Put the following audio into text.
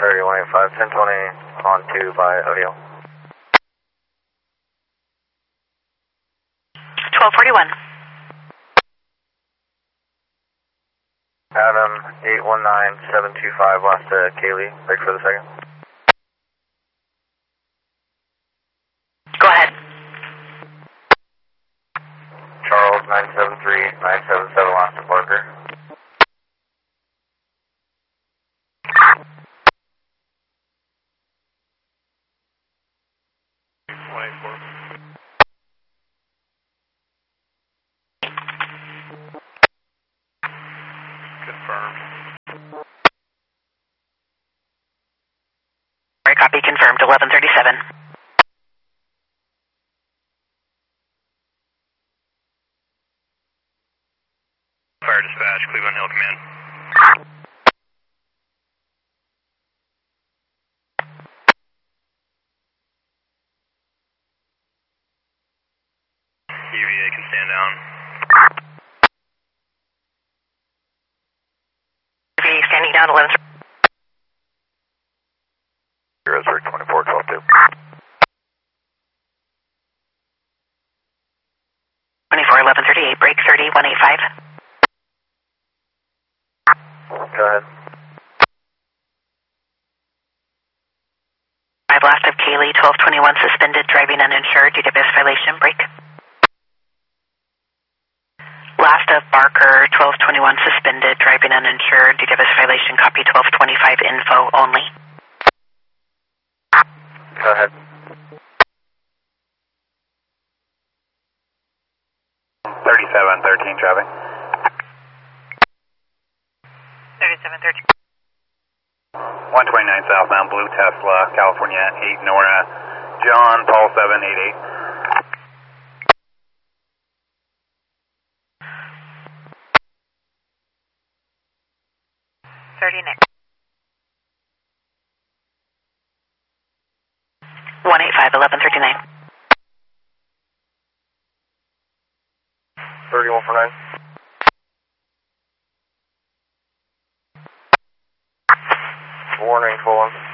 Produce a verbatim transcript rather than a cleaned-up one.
thirty-one eighty-five, ten twenty on two by O D L. twelve forty-one. Adam, eight one nine seven two five, last to Kaylee, break for the second. Go ahead. Charles, nine seven three nine seven seven, last to Parker. one eight four. Confirmed. Right, copy, confirmed, eleven thirty-seven. Fire dispatch, Cleveland Hill Command. U V A can stand down. U V A standing down, eleven. Roseburg twenty-four twelve two. twenty-four eleven thirty-eight, break thirty one eighty-five. Go ahead. Five last of Kaylee, twelve twenty-one, suspended, driving uninsured, D W S violation, break. Last of Barker, twelve twenty-one, suspended, driving uninsured, D W S violation, copy twelve twenty-five, info only. Go ahead. thirty-seven thirteen traffic. thirty-seven thirteen. one twenty-nine southbound, Blue Tesla, California, eight Nora, John, Paul seven eight eight. thirty next. one eighty-five, eleven thirty-nine. thirty-one for nine. Warning, full on.